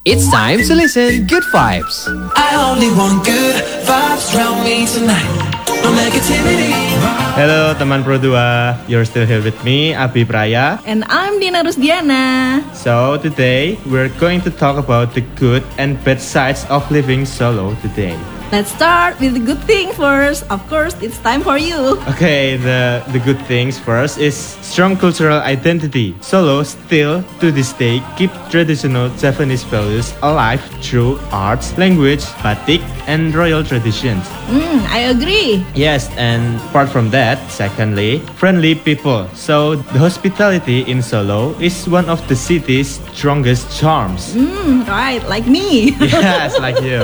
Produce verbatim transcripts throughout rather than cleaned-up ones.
It's time to listen Good Vibes. I only want good vibes around me tonight. No negativity. Halo teman Pro dua, you're still here with me, Abi Praya. And I'm Dina Rusdiana. So today, we're going to talk about the good and bad sides of living solo today. Let's start with the good thing first. Of course, it's time for you. Okay, the, the good things first is strong cultural identity. Solo still, to this day, keep traditional Japanese values alive through arts, language, batik, and royal traditions. Mm, I agree. Yes, and apart from that, secondly, friendly people. So the hospitality in Solo is one of the city's strongest charms. Mm, right, like me. Yes, like you.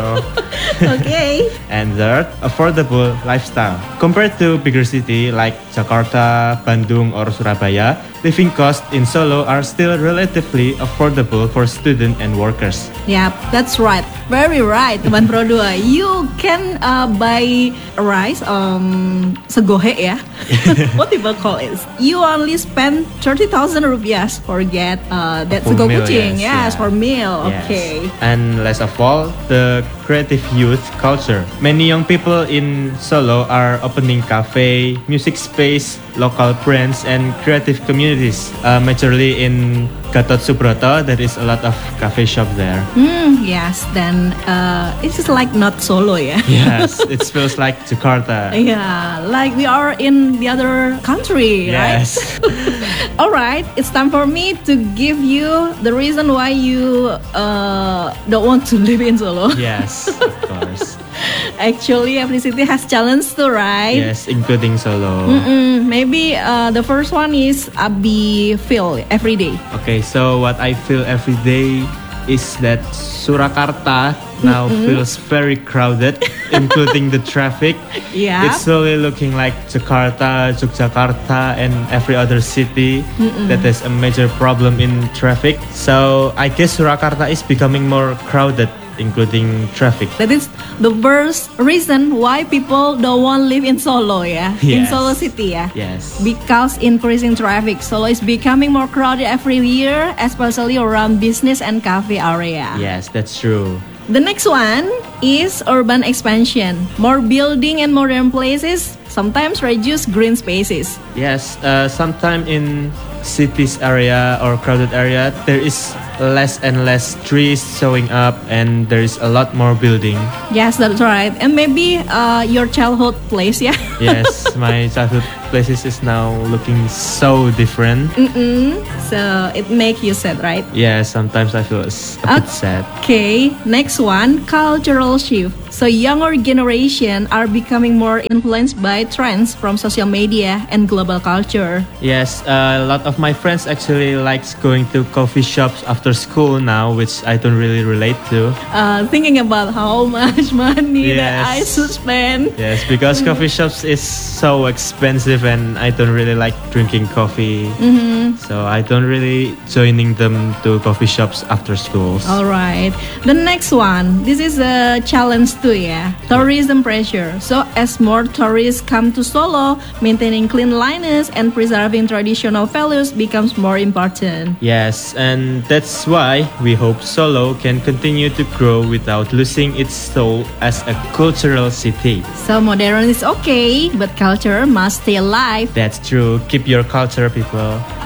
Okay. And third, affordable lifestyle. Compared to bigger city like Jakarta, Bandung, or Surabaya, living costs in Solo are still relatively affordable for students and workers. Yep, that's right. Very right, teman Pro dua. You can uh, buy rice, um, segohe ya. What people call it? You only spend thirty thousand rupiahs for get uh, that For sego meal, kucing. yes, Yes, yeah. for meal. Yes. Okay. And last of all, the creative youth culture. Many young people in Solo are opening cafe, music space, local brands, and creative communities. Uh, majorly in Gatot Subroto, there is a lot of cafe shop there. Hmm, yes, then uh, it's just like not Solo, yeah. Yes, it feels like Jakarta. Yeah, like we are in the other country, Yes. right? All right, it's time for me to give you the reason why you uh, don't want to live in Solo. Yes, of course. Actually, every city has challenges too, right? Yes, including Solo. Mm-mm, maybe uh, the first one is Abi feel every day. Okay, so what I feel every day is that Surakarta now Mm-mm. feels very crowded, including the traffic. Yeah. It's slowly looking like Jakarta, Yogyakarta, and every other city Mm-mm. that has a major problem in traffic. So I guess Surakarta is becoming more crowded, including traffic. That is the first reason why people don't want to live in Solo, yeah? In Yes. Solo city, yeah? Yes. Because increasing traffic, Solo is becoming more crowded every year, especially around business and cafe area. Yes, that's true. The next one is urban expansion. More building and modern places sometimes reduce green spaces. Yes, uh, sometime in cities area or crowded area, there is less and less trees showing up, and there is a lot more building. Yes, that's right. And maybe uh, your childhood place, yeah? Yes, my childhood places is now looking so different. Mm-mm. So it makes you sad, right? Yeah, sometimes I feel s- a bit sad. Okay, next one, cultural shift. So younger generation are becoming more influenced by trends from social media and global culture. Yes, uh, a lot of my friends actually likes going to coffee shops after school now, which I don't really relate to. Uh, thinking about how much money that I Yes. should spend. Yes, because coffee shops is so expensive, and I don't really like drinking coffee. Mm-hmm. So I don't really joining them to coffee shops after schools. All right. The next one, this is a challenge too, yeah. Tourism pressure. So as more tourists come to Solo, maintaining cleanliness and preserving traditional values becomes more important. Yes, and that's why we hope Solo can continue to grow without losing its soul as a cultural city. So modern is okay, but culture must stay alive. That's true. Keep your culture, people.